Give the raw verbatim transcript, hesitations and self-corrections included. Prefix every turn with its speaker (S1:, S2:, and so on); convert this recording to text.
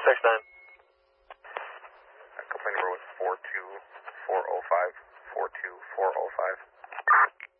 S1: six nine.
S2: Complaint number was four two four oh five. four two four oh five.